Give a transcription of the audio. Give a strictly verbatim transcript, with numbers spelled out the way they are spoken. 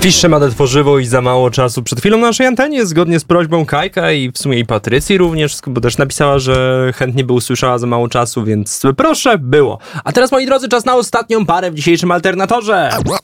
Kliszcze ma tworzywo i za mało czasu. Przed chwilą na naszej antenie, zgodnie z prośbą Kajka i w sumie i Patrycji również, bo też napisała, że chętnie by usłyszała za mało czasu, więc proszę, było. A teraz, moi drodzy, czas na ostatnią parę w dzisiejszym Alternatorze.